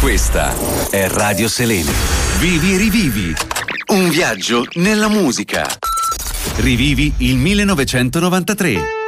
Questa è Radio Selene. Vivi e rivivi. Un viaggio nella musica. Rivivi il 1993.